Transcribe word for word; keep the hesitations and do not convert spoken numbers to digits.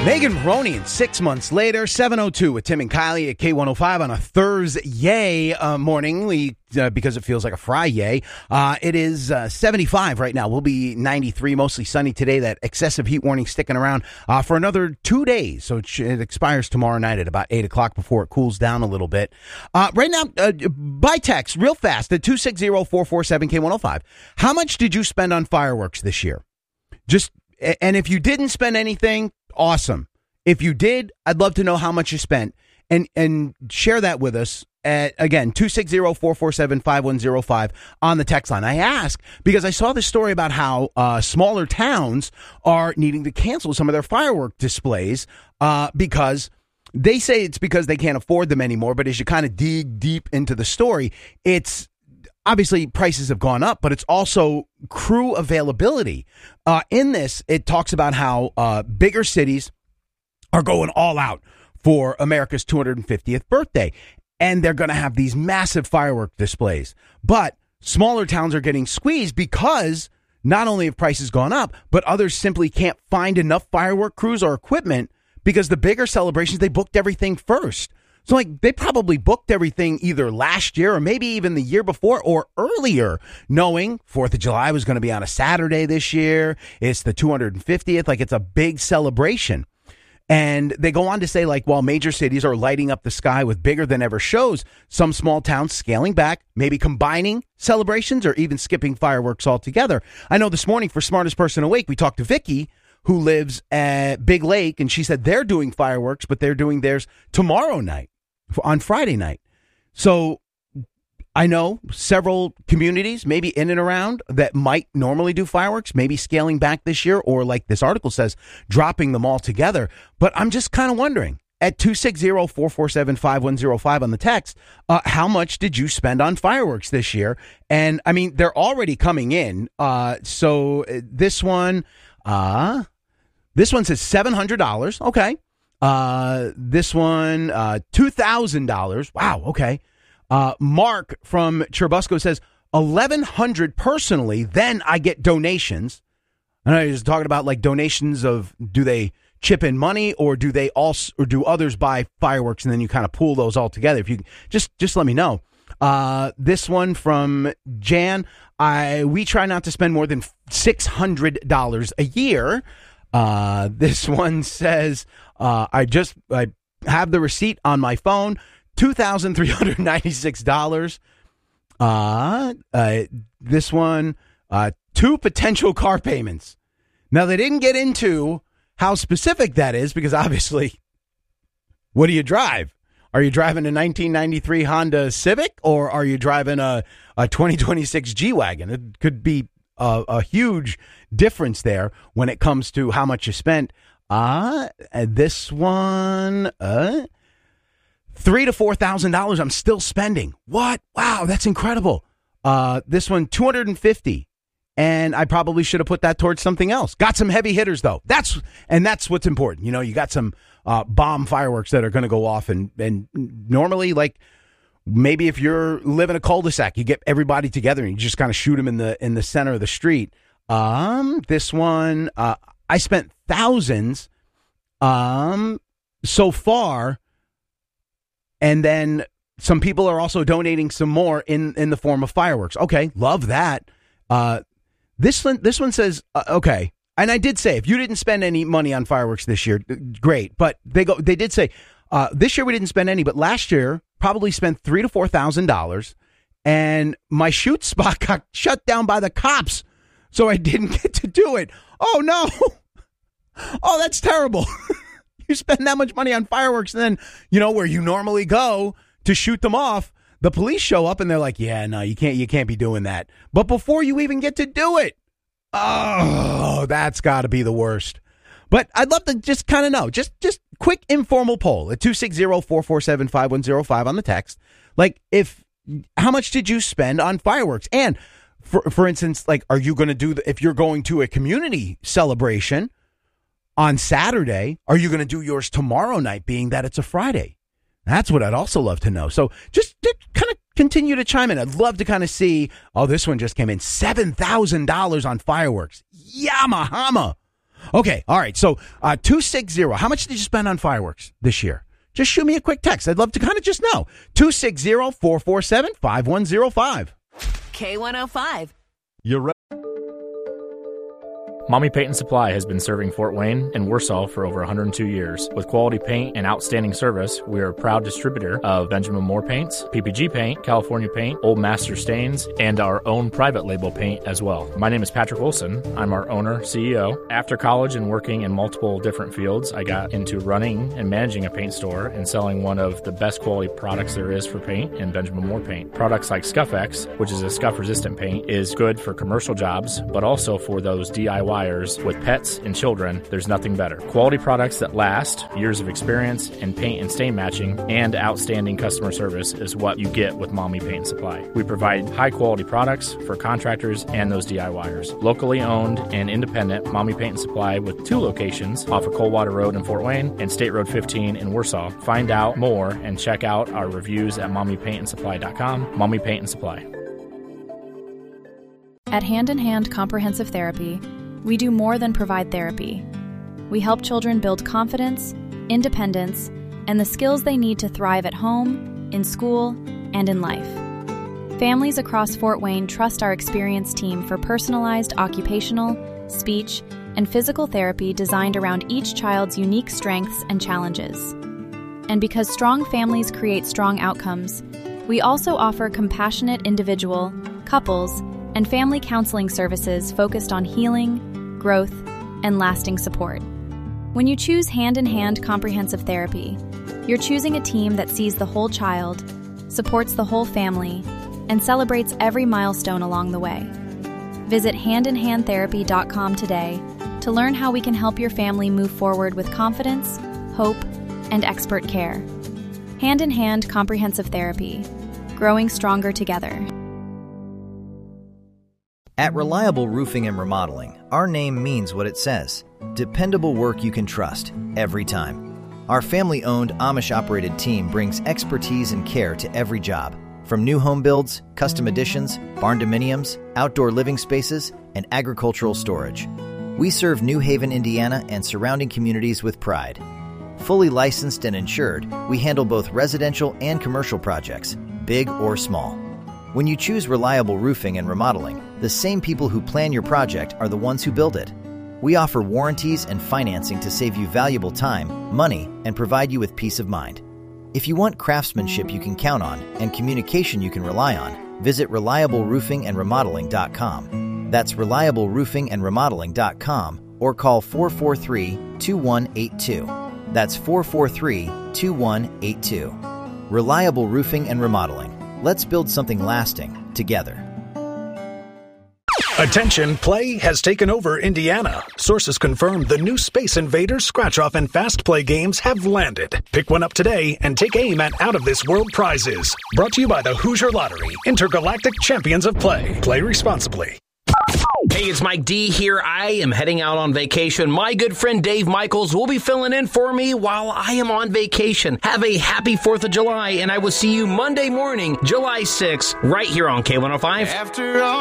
Megan Maroney, six months later, seven oh two with Tim and Kylie at K one oh five on a Thursday uh, morning, we, uh, because it feels like a Friday. Uh, it is uh, seventy-five right now. We'll be ninety-three, mostly sunny today. That excessive heat warning sticking around uh, for another two days. So it, it expires tomorrow night at about eight o'clock before it cools down a little bit. Uh, right now, uh, by text, real fast, at two six zero, four four seven, K one oh five. How much did you spend on fireworks this year? Just, and if you didn't spend anything, awesome. If you did, I'd love to know how much you spent, and and share that with us at, again, two six zero, four four seven, five one zero five on the text line. I ask because I saw this story about how uh, smaller towns are needing to cancel some of their firework displays uh, because they say it's because they can't afford them anymore. But as you kind of dig deep into the story, it's obviously prices have gone up, but it's also crew availability. Uh, in this, it talks about how uh, bigger cities are going all out for America's two hundred fiftieth birthday. And they're going to have these massive firework displays. But smaller towns are getting squeezed because not only have prices gone up, but others simply can't find enough firework crews or equipment because the bigger celebrations, they booked everything first. So, like, they probably booked everything either last year or maybe even the year before or earlier, knowing fourth of July was going to be on a Saturday this year. It's the two hundred fiftieth. Like, it's a big celebration. And they go on to say, like, while major cities are lighting up the sky with bigger than ever shows, some small towns scaling back, maybe combining celebrations or even skipping fireworks altogether. I know this morning for Smartest Person Awake, we talked to Vicky, who lives at Big Lake, and she said they're doing fireworks, but they're doing theirs tomorrow night, on Friday night. So I know several communities, maybe in and around, that might normally do fireworks, maybe scaling back this year, or like this article says, dropping them all together. But I'm just kind of wondering, at two six zero, four four seven, five one zero five on the text, uh, how much did you spend on fireworks this year? And, I mean, they're already coming in. Uh, so this one, uh, this one says seven hundred dollars. Okay. Uh, this one, uh, two thousand dollars. Wow. Okay. Uh, Mark from Churubusco says eleven hundred personally. Then I get donations. I know he's talking about like donations of, do they chip in money or do they also, or do others buy fireworks and then you kind of pool those all together? If you just, just let me know. Uh, this one from Jan, I, we try not to spend more than six hundred dollars a year. Uh, this one says, uh, I just, I have the receipt on my phone. two thousand three hundred ninety-six dollars. Uh, uh, this one, uh, two potential car payments. Now, they didn't get into how specific that is because obviously, what do you drive? Are you driving a nineteen ninety-three Honda Civic or are you driving a, a twenty twenty-six G-Wagon? It could be a, a huge difference there when it comes to how much you spent. Uh, this one, uh, Three to four thousand dollars. I'm still spending. What? Wow, that's incredible. Uh, this one, two hundred and fifty, and I probably should have put that towards something else. Got some heavy hitters though. That's and that's what's important. You know, you got some uh, bomb fireworks that are going to go off, and and normally, like maybe if you're living a cul-de-sac, you get everybody together and you just kind of shoot them in the in the center of the street. Um, this one, uh, I spent thousands, um, so far. And then some people are also donating some more in, in the form of fireworks. Okay, love that. Uh, this one, this one says, uh, okay, and I did say if you didn't spend any money on fireworks this year, great. But they go, they did say uh, this year we didn't spend any, but last year probably spent three to four thousand dollars, and my shoot spot got shut down by the cops, so I didn't get to do it. Oh no! Oh, that's terrible. You spend that much money on fireworks, and then, you know, where you normally go to shoot them off, the police show up and they're like, yeah, no, you can't, you can't be doing that. But before you even get to do it, oh, that's got to be the worst. But I'd love to just kind of know, just, just quick informal poll at two six zero, four four seven, five one zero five on the text. Like, if, how much did you spend on fireworks? And for, for instance, like, are you going to do, the, if you're going to a community celebration on Saturday, are you going to do yours tomorrow night, being that it's a Friday? That's what I'd also love to know. So just, just kind of continue to chime in. I'd love to kind of see, oh, this one just came in, seven thousand dollars on fireworks. Yamahama. Okay, all right. So uh, two six zero, how much did you spend on fireworks this year? Just shoot me a quick text. I'd love to kind of just know. two six zero, four four seven, five one zero five. K one oh five. You're right. Mommy Paint and Supply has been serving Fort Wayne and Warsaw for over one hundred two years. With quality paint and outstanding service, we are a proud distributor of Benjamin Moore paints, P P G paint, California paint, Old Master stains, and our own private label paint as well. My name is Patrick Wilson. I'm our owner, C E O. After college and working in multiple different fields, I got into running and managing a paint store and selling one of the best quality products there is for paint in Benjamin Moore paint. Products like Scuff-X, which is a scuff-resistant paint, is good for commercial jobs, but also for those D I Y with pets and children. There's nothing better. Quality products that last, years of experience in paint and stain matching, and outstanding customer service is what you get with Mommy Paint and Supply. We provide high quality products for contractors and those D I Y ers. Locally owned and independent Mommy Paint and Supply with two locations off of Coldwater Road in Fort Wayne and State Road fifteen in Warsaw. Find out more and check out our reviews at mommy paint and supply dot com. Mommy Paint and Supply. At Hand in Hand Comprehensive Therapy, we do more than provide therapy. We help children build confidence, independence, and the skills they need to thrive at home, in school, and in life. Families across Fort Wayne trust our experienced team for personalized occupational, speech, and physical therapy designed around each child's unique strengths and challenges. And because strong families create strong outcomes, we also offer compassionate individual, couples, and family counseling services focused on healing, growth, and lasting support. When you choose Hand in Hand Comprehensive Therapy, you're choosing a team that sees the whole child, supports the whole family, and celebrates every milestone along the way. Visit hand in hand therapy dot com today to learn how we can help your family move forward with confidence, hope, and expert care. Hand in Hand Comprehensive Therapy, growing stronger together. At Reliable Roofing and Remodeling, our name means what it says. Dependable work you can trust, every time. Our family-owned, Amish-operated team brings expertise and care to every job. From new home builds, custom additions, barn dominiums, outdoor living spaces, and agricultural storage. We serve New Haven, Indiana, and surrounding communities with pride. Fully licensed and insured, we handle both residential and commercial projects, big or small. When you choose Reliable Roofing and Remodeling, the same people who plan your project are the ones who build it. We offer warranties and financing to save you valuable time, money, and provide you with peace of mind. If you want craftsmanship you can count on and communication you can rely on, visit reliable roofing and remodeling dot com. That's reliable roofing and remodeling dot com or call four four three, two one eight two. That's four four three, two one eight two. Reliable Roofing and Remodeling. Let's build something lasting together. Attention, play has taken over Indiana. Sources confirm the new Space Invaders scratch-off and fast play games have landed. Pick one up today and take aim at out-of-this-world prizes. Brought to you by the Hoosier Lottery, intergalactic champions of play. Play responsibly. Hey, it's Mike D here. I am heading out on vacation. My good friend Dave Michaels will be filling in for me while I am on vacation. Have a happy fourth of July, and I will see you Monday morning, July sixth, right here on K one oh five. After all